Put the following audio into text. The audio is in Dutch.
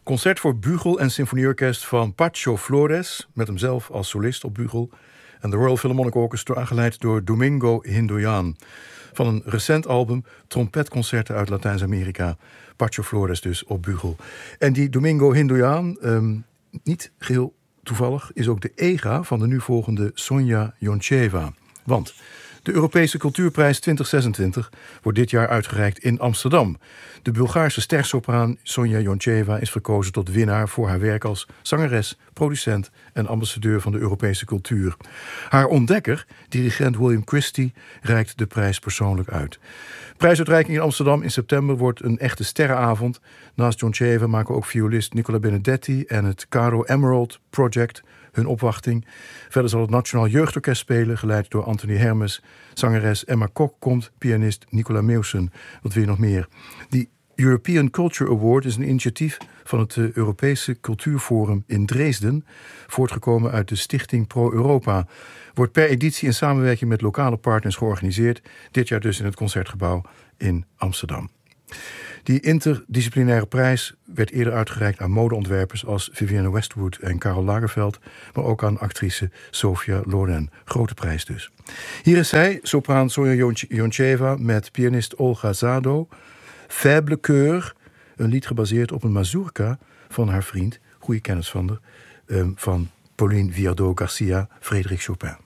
Concert voor bugel en symfonieorkest van Pacho Flores, met hemzelf als solist op bugel, en de Royal Philharmonic Orchestra, geleid door Domingo Hindoyan. Van een recent album, trompetconcerten uit Latijns-Amerika. Pacho Flores dus op bugel. En die Domingo Hindoyan, niet geheel toevallig, is ook de ega van de nu volgende Sonja Joncheva. Want de Europese Cultuurprijs 2026 wordt dit jaar uitgereikt in Amsterdam. De Bulgaarse stersopraan Sonja Joncheva is verkozen tot winnaar voor haar werk als zangeres, producent en ambassadeur van de Europese cultuur. Haar ontdekker, dirigent William Christie, reikt de prijs persoonlijk uit. Prijsuitreiking in Amsterdam in september wordt een echte sterrenavond. Naast Joncheva maken ook violist Nicola Benedetti en het Caro Emerald Project hun opwachting. Verder zal het Nationaal Jeugdorkest spelen, geleid door Anthony Hermes. Zangeres Emma Kok komt, pianist Nicola Meusen. Wat wil je nog meer? Die European Culture Award is een initiatief van het Europese Cultuurforum in Dresden, voortgekomen uit de Stichting Pro Europa. Wordt per editie in samenwerking met lokale partners georganiseerd, dit jaar dus in het Concertgebouw in Amsterdam. Die interdisciplinaire prijs werd eerder uitgereikt aan modeontwerpers als Vivienne Westwood en Karel Lagerfeld, maar ook aan actrice Sofia Loren. Grote prijs dus. Hier is zij, sopraan Sonja Joncheva, met pianist Olga Zado. Faible Coeur, een lied gebaseerd op een mazurka van haar vriend, goede kennis van Pauline Viardot Garcia, Frédéric Chopin.